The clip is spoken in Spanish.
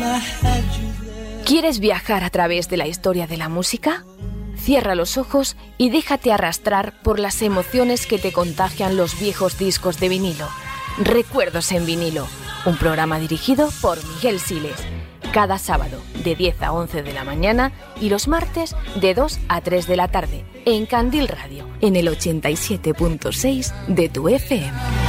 ¿Quieres viajar a través de la historia de la música? Cierra los ojos y déjate arrastrar por las emociones que te contagian los viejos discos de vinilo. Recuerdos en vinilo, un programa dirigido por Miguel Siles. Cada sábado de 10 a 11 de la mañana y los martes de 2 a 3 de la tarde en Candil Radio, en el 87.6 de tu FM.